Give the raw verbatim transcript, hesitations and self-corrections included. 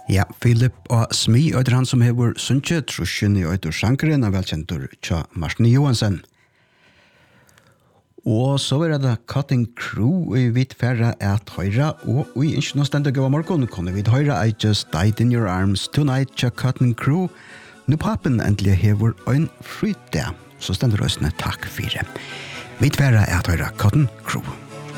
Ja, Philip og Smi øyder han som hever sunnje trusjen i øyder sjankeren av velkjentur Tja Martin Johansen. Og så er det Cutting Crew i vidt færre at høyre, og i ikke noe stendig av morgen kunne vi høyre I Just Died in Your Arms Tonight Tja Cutting Crew. Nå papen endelig hever en fryt det, så stendig røsene takk fire. Vidt færre at høyre Cutting Crew.